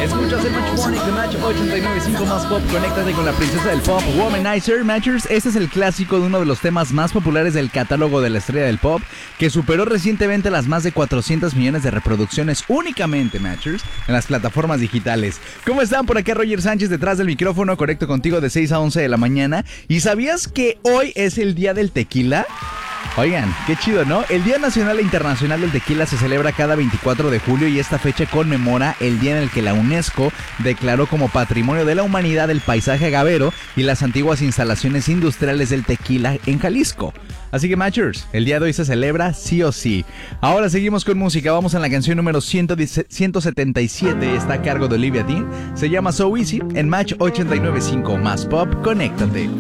Escuchas el Match Morning de Match 89.5 más pop. Conéctate con la princesa del pop, Womanizer. Matchers, este es el clásico de uno de los temas más populares del catálogo de la estrella del pop, que superó recientemente las más de 400 millones de reproducciones únicamente, Matchers, en las plataformas digitales. ¿Cómo están? Por acá Roger Sánchez detrás del micrófono, correcto contigo de 6 a 11 de la mañana. ¿Y sabías que hoy es el día del tequila? Oigan, qué chido, ¿no? El Día Nacional e Internacional del Tequila se celebra cada 24 de julio y esta fecha conmemora el día en el que la UNESCO declaró como Patrimonio de la Humanidad el paisaje agavero y las antiguas instalaciones industriales del tequila en Jalisco. Así que, Matchers, el día de hoy se celebra sí o sí. Ahora seguimos con música, vamos a la canción número 177, está a cargo de Olivia Dean, se llama So Easy, en Match 89.5 más pop, conéctate.